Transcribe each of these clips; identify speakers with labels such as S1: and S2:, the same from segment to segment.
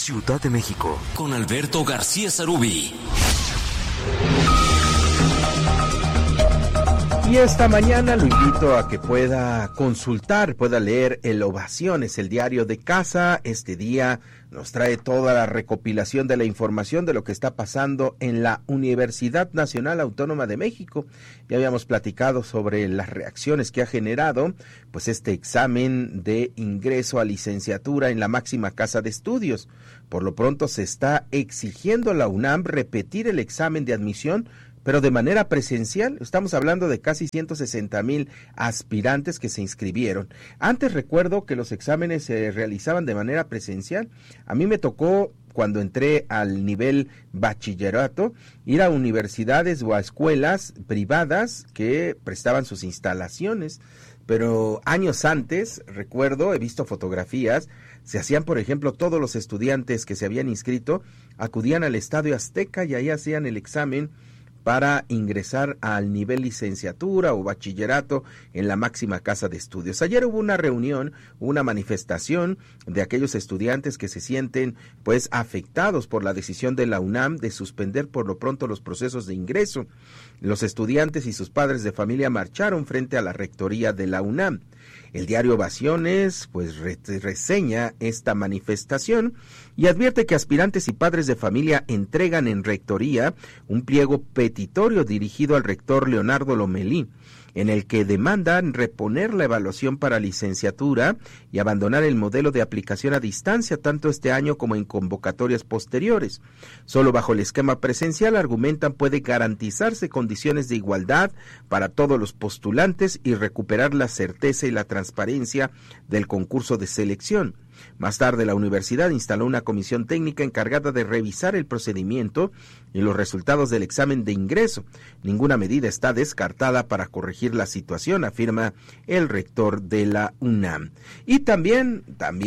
S1: Ciudad de México,
S2: con Alberto García Sarubí.
S3: Y esta mañana lo invito a que pueda consultar, pueda leer el Ovaciones, el diario de casa. Este día nos trae toda la recopilación de la información de lo que está pasando en la Universidad Nacional Autónoma de México. Ya habíamos platicado sobre las reacciones que ha generado pues este examen de ingreso a licenciatura en la máxima casa de estudios. Por lo pronto se está exigiendo a la UNAM repetir el examen de admisión, pero de manera presencial. Estamos hablando de casi 160,000 aspirantes que se inscribieron. Antes recuerdo que los exámenes se realizaban de manera presencial. A mí me tocó, cuando entré al nivel bachillerato, ir a universidades o a escuelas privadas que prestaban sus instalaciones. Pero años antes, recuerdo, he visto fotografías, se hacían, por ejemplo, todos los estudiantes que se habían inscrito, acudían al Estadio Azteca y ahí hacían el examen para ingresar al nivel licenciatura o bachillerato en la máxima casa de estudios. Ayer hubo una reunión, una manifestación de aquellos estudiantes que se sienten pues afectados por la decisión de la UNAM de suspender por lo pronto los procesos de ingreso. Los estudiantes y sus padres de familia marcharon frente a la rectoría de la UNAM. El diario Ovaciones pues reseña esta manifestación y advierte que aspirantes y padres de familia entregan en rectoría un pliego petitorio dirigido al rector Leonardo Lomelí, en el que demandan reponer la evaluación para licenciatura y abandonar el modelo de aplicación a distancia tanto este año como en convocatorias posteriores. Solo bajo el esquema presencial, argumentan, puede garantizarse condiciones de igualdad para todos los postulantes y recuperar la certeza y la transparencia del concurso de selección. Más tarde, la universidad instaló una comisión técnica encargada de revisar el procedimiento y los resultados del examen de ingreso. Ninguna medida está descartada para corregir la situación, afirma el rector de la UNAM. Y también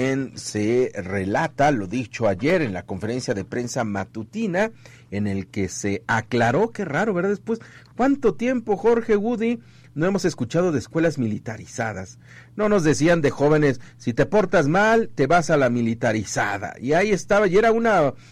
S3: se relata lo dicho ayer en la conferencia de prensa matutina, en el que se aclaró, qué raro, ¿verdad? Después, ¿cuánto tiempo, Jorge, Woody, no hemos escuchado de escuelas militarizadas? No nos decían de jóvenes, si te portas mal, te vas a la militarizada. Y ahí estaba, y era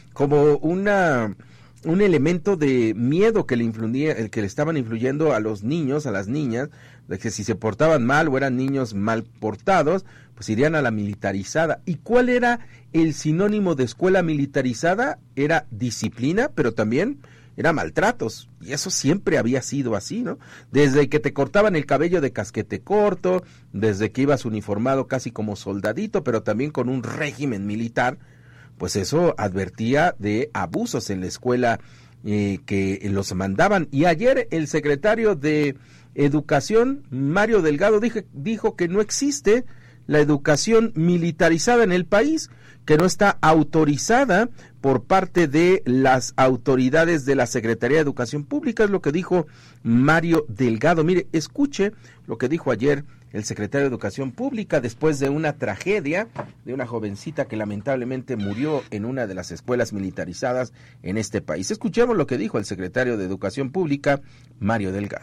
S3: un elemento de miedo que le estaban influyendo a los niños, a las niñas, de que si se portaban mal o eran niños mal portados, pues irían a la militarizada. ¿Y cuál era el sinónimo de escuela militarizada? Era disciplina, pero también era maltratos, y eso siempre había sido así, ¿no? Desde que te cortaban el cabello de casquete corto, desde que ibas uniformado casi como soldadito, pero también con un régimen militar, pues eso advertía de abusos en la escuela que los mandaban. Y ayer el secretario de Educación, Mario Delgado, dijo que no existe la educación militarizada en el país, que no está autorizada por parte de las autoridades de la Secretaría de Educación Pública, es lo que dijo Mario Delgado. Mire, escuche lo que dijo ayer el secretario de Educación Pública después de una tragedia de una jovencita que lamentablemente murió en una de las escuelas militarizadas en este país. Escuchemos lo que dijo el secretario de Educación Pública, Mario Delgado.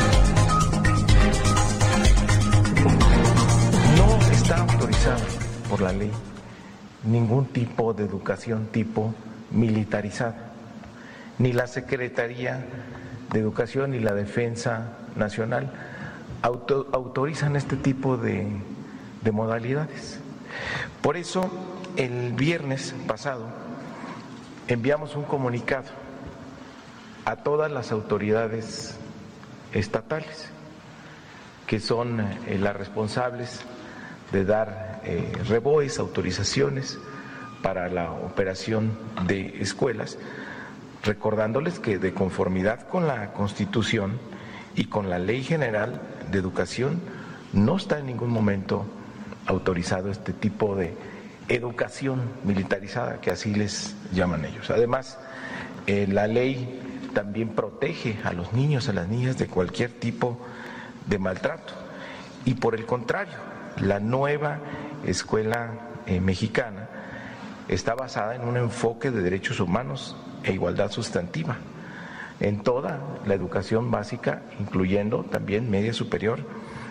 S4: No está autorizado por la ley ningún tipo de educación tipo militarizada. Ni la Secretaría de Educación ni la Defensa Nacional autorizan este tipo de modalidades. Por eso, el viernes pasado enviamos un comunicado a todas las autoridades estatales, que son las responsables de dar reboes, autorizaciones para la operación de escuelas, recordándoles que de conformidad con la Constitución y con la Ley General de Educación no está en ningún momento autorizado este tipo de educación militarizada, que así les llaman ellos. Además, la ley también protege a los niños, a las niñas de cualquier tipo de maltrato. Y por el contrario, la nueva escuela mexicana está basada en un enfoque de derechos humanos e igualdad sustantiva en toda la educación básica, incluyendo también media superior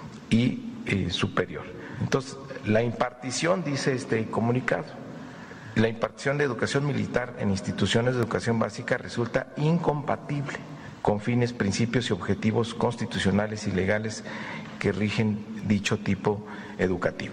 S4: y superior. Entonces, la impartición, dice este comunicado, la impartición de educación militar en instituciones de educación básica resulta incompatible con fines, principios y objetivos constitucionales y legales que rigen dicho tipo educativo.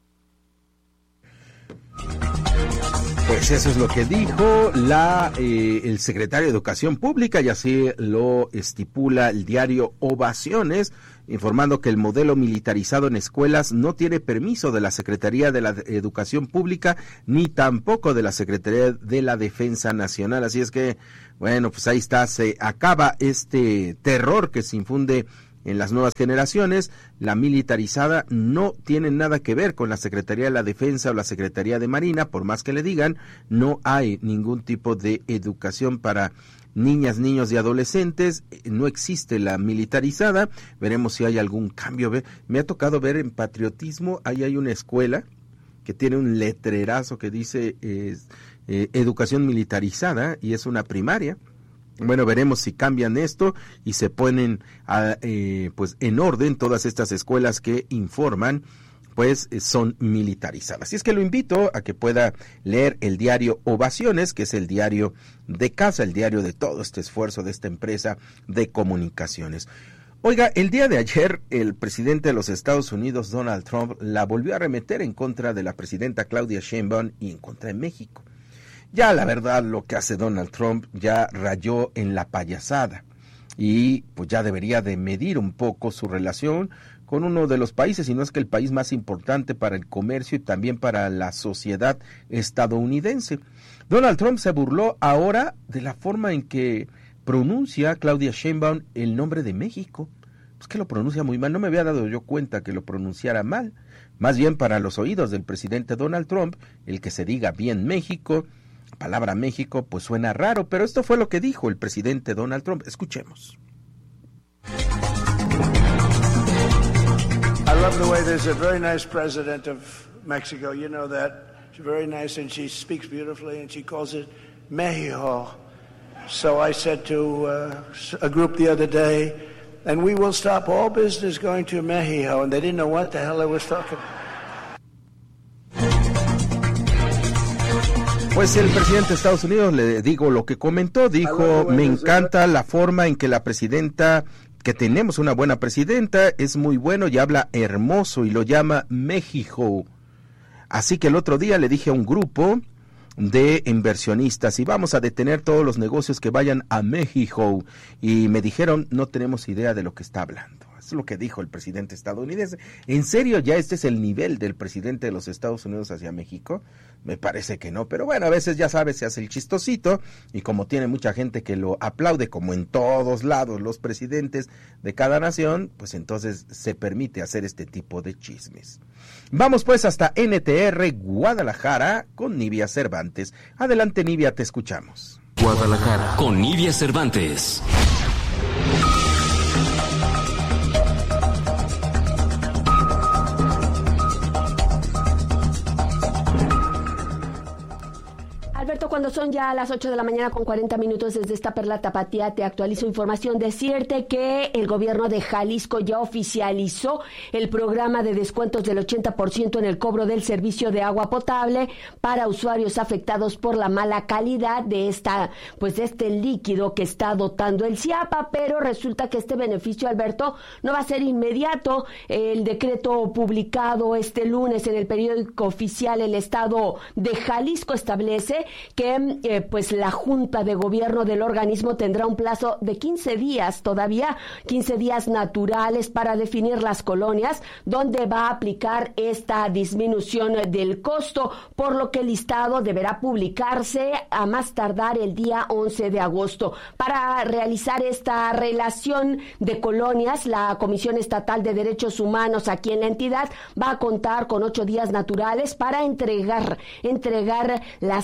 S3: Pues eso es lo que dijo el secretario de Educación Pública, y así lo estipula el diario Ovaciones, informando que el modelo militarizado en escuelas no tiene permiso de la Secretaría de la Educación Pública ni tampoco de la Secretaría de la Defensa Nacional. Así es que, bueno, pues ahí está, se acaba este terror que se infunde en las nuevas generaciones. La militarizada no tiene nada que ver con la Secretaría de la Defensa o la Secretaría de Marina, por más que le digan, no hay ningún tipo de educación para niñas, niños y adolescentes, no existe la militarizada. Veremos si hay algún cambio. Me ha tocado ver en Patriotismo, ahí hay una escuela que tiene un letrerazo que dice educación militarizada, y es una primaria. Bueno, veremos si cambian esto y se ponen pues en orden todas estas escuelas que informan, pues son militarizadas. Así es que lo invito a que pueda leer el diario Ovaciones, que es el diario de casa, el diario de todo este esfuerzo de esta empresa de comunicaciones. Oiga, el día de ayer el presidente de los Estados Unidos, Donald Trump, la volvió a arremeter en contra de la presidenta Claudia Sheinbaum y en contra de México. Ya la verdad, lo que hace Donald Trump ya rayó en la payasada, y pues ya debería de medir un poco su relación con uno de los países, si no es que el país más importante para el comercio y también para la sociedad estadounidense. Donald Trump se burló ahora de la forma en que pronuncia Claudia Sheinbaum el nombre de México. Pues que lo pronuncia muy mal, no me había dado yo cuenta que lo pronunciara mal. Más bien, para los oídos del presidente Donald Trump, el que se diga bien México, palabra México, pues suena raro, pero esto fue lo que dijo el presidente Donald Trump. Escuchemos.
S1: I love the way there's a very nice president of Mexico. You know that. She's very nice and she speaks beautifully and she calls it Mexico. So I said to a group the other day, and we will stop all business going to Mexico, and they didn't know what the hell I was talking about.
S3: Pues el presidente de Estados Unidos, le digo lo que comentó, dijo, me encanta la forma en que la presidenta, que tenemos una buena presidenta, es muy bueno y habla hermoso y lo llama México. Así que el otro día le dije a un grupo de inversionistas, y vamos a detener todos los negocios que vayan a México, y me dijeron, no tenemos idea de lo que está hablando. Es lo que dijo el presidente estadounidense. ¿En serio ya este es el nivel del presidente de los Estados Unidos hacia México? Me parece que no, pero bueno, a veces ya sabes, se hace el chistosito, y como tiene mucha gente que lo aplaude, como en todos lados los presidentes de cada nación, pues entonces se permite hacer este tipo de chismes. Vamos pues hasta NTR Guadalajara con Nivia Cervantes. Adelante, Nivia, te escuchamos.
S2: Guadalajara con Nivia Cervantes.
S5: Alberto, cuando son ya las 8 de la mañana con 40 minutos desde esta Perla Tapatía, te actualizo información. Decirte que el gobierno de Jalisco ya oficializó el programa de descuentos del 80% en el cobro del servicio de agua potable para usuarios afectados por la mala calidad de este líquido que está dotando el CIAPA, pero resulta que este beneficio, Alberto, no va a ser inmediato. El decreto publicado este lunes en el periódico oficial El Estado de Jalisco establece que pues la Junta de Gobierno del organismo tendrá un plazo de 15 días todavía, 15 días naturales para definir las colonias donde va a aplicar esta disminución del costo, por lo que el listado deberá publicarse a más tardar el día 11 de agosto. Para realizar esta relación de colonias, la Comisión Estatal de Derechos Humanos aquí en la entidad va a contar con 8 días naturales para entregar las quejas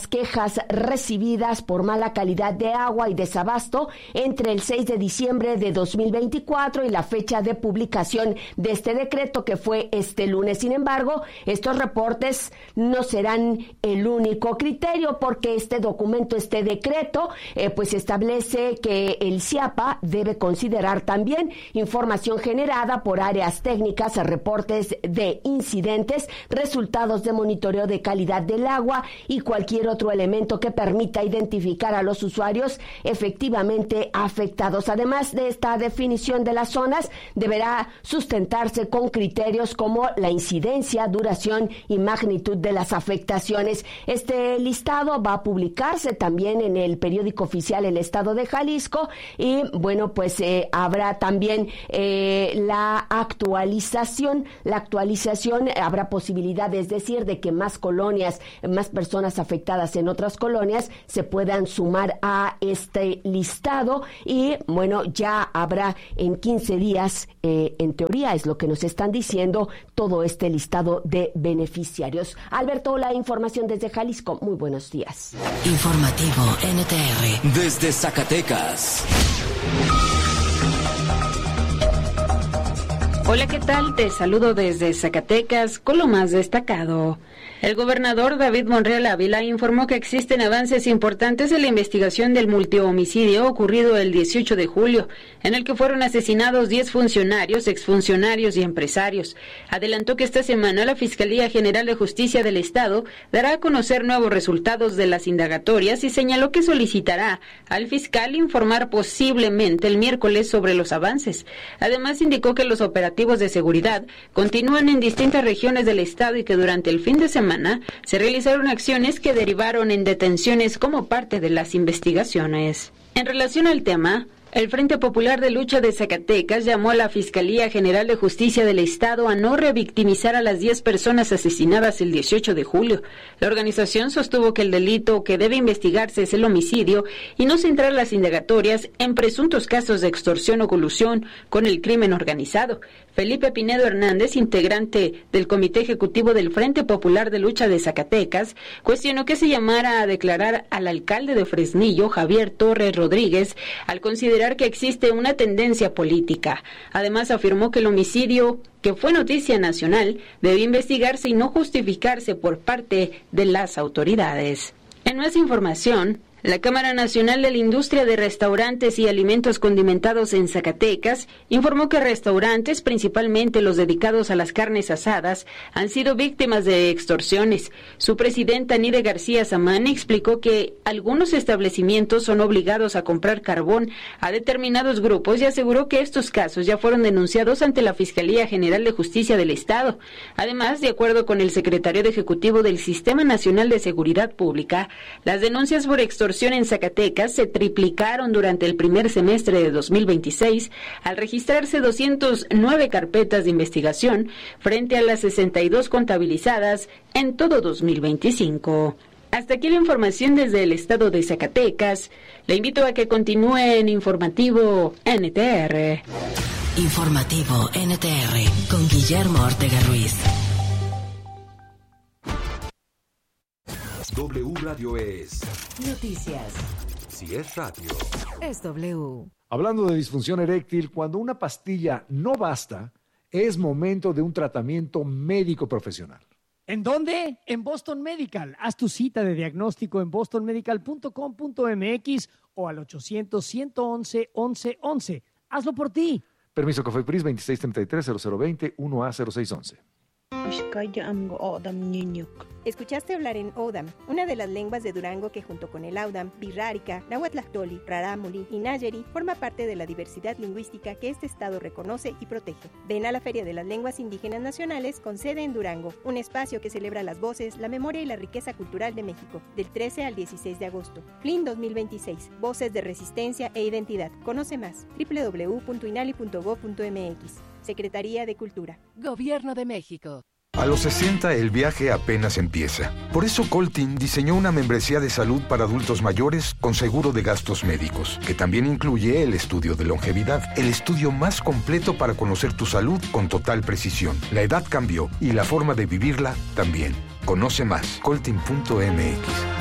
S5: quejas recibidas por mala calidad de agua y desabasto entre el 6 de diciembre de 2024 y la fecha de publicación de este decreto, que fue este lunes. Sin embargo, estos reportes no serán el único criterio, porque este documento, este decreto, pues establece que el CIAPA debe considerar también información generada por áreas técnicas, reportes de incidentes, resultados de monitoreo de calidad del agua y cualquier otro elemento que permita identificar a los usuarios efectivamente afectados. Además de esta definición de las zonas, deberá sustentarse con criterios como la incidencia, duración y magnitud de las afectaciones. Este listado va a publicarse también en el periódico oficial El Estado de Jalisco y bueno, pues habrá también la actualización. La actualización, habrá posibilidad, es decir, de que más colonias, más personas afectadas en otras colonias se puedan sumar a este listado y bueno, ya habrá en 15 días, en teoría es lo que nos están diciendo, todo este listado de beneficiarios. Alberto, la información desde Jalisco. Muy buenos días.
S2: Informativo NTR desde Zacatecas.
S6: Hola, ¿qué tal? Te saludo desde Zacatecas con lo más destacado. El gobernador David Monreal Ávila informó que existen avances importantes en la investigación del multihomicidio ocurrido el 18 de julio, en el que fueron asesinados 10 funcionarios, exfuncionarios y empresarios. Adelantó que esta semana la Fiscalía General de Justicia del Estado dará a conocer nuevos resultados de las indagatorias y señaló que solicitará al fiscal informar posiblemente el miércoles sobre los avances. Además, indicó que los operativos de seguridad continúan en distintas regiones del Estado y que durante el fin de semana se realizaron acciones que derivaron en detenciones como parte de las investigaciones. En relación al tema, el Frente Popular de Lucha de Zacatecas llamó a la Fiscalía General de Justicia del Estado a no revictimizar a las 10 personas asesinadas el 18 de julio. La organización sostuvo que el delito que debe investigarse es el homicidio y no centrar las indagatorias en presuntos casos de extorsión o colusión con el crimen organizado. Felipe Pinedo Hernández, integrante del Comité Ejecutivo del Frente Popular de Lucha de Zacatecas, cuestionó que se llamara a declarar al alcalde de Fresnillo, Javier Torres Rodríguez, al considerar que existe una tendencia política. Además, afirmó que el homicidio, que fue noticia nacional, debe investigarse y no justificarse por parte de las autoridades. En más información, la Cámara Nacional de la Industria de Restaurantes y Alimentos Condimentados en Zacatecas informó que restaurantes, principalmente los dedicados a las carnes asadas, han sido víctimas de extorsiones. Su presidenta, Nide García Samán, explicó que algunos establecimientos son obligados a comprar carbón a determinados grupos y aseguró que estos casos ya fueron denunciados ante la Fiscalía General de Justicia del Estado. Además, de acuerdo con el secretario ejecutivo del Sistema Nacional de Seguridad Pública, las denuncias por extorsión en Zacatecas se triplicaron durante el primer semestre de 2026 al registrarse 209 carpetas de investigación frente a las 62 contabilizadas en todo 2025. Hasta aquí la información desde el estado de Zacatecas. Le invito a que continúe en Informativo NTR.
S2: Informativo NTR con Guillermo Ortega Ruiz.
S7: W Radio es
S8: noticias.
S7: Si es radio,
S8: es W.
S9: Hablando de disfunción eréctil, cuando una pastilla no basta, es momento de un tratamiento médico profesional.
S10: ¿En dónde? En Boston Medical. Haz tu cita de diagnóstico en bostonmedical.com.mx o al 800-111-1111. Hazlo por ti.
S9: Permiso COFEPRIS 2633-0020 1A0611.
S11: Escuchaste hablar en Odam, una de las lenguas de Durango que junto con el Audam, Birrárica, Nahuatlactoli, Rarámuri y Nayeri forma parte de la diversidad lingüística que este estado reconoce y protege. Ven a la Feria de las Lenguas Indígenas Nacionales con sede en Durango, un espacio que celebra las voces, la memoria y la riqueza cultural de México, del 13 al 16 de agosto. FLIN 2026, Voces de Resistencia e Identidad. Conoce más, www.inali.gov.mx. Secretaría de Cultura.
S8: Gobierno de México.
S12: A los 60 el viaje apenas empieza. Por eso Coltin diseñó una membresía de salud para adultos mayores con seguro de gastos médicos, que también incluye el estudio de longevidad, el estudio más completo para conocer tu salud con total precisión. La edad cambió y la forma de vivirla también. Conoce más, coltin.mx.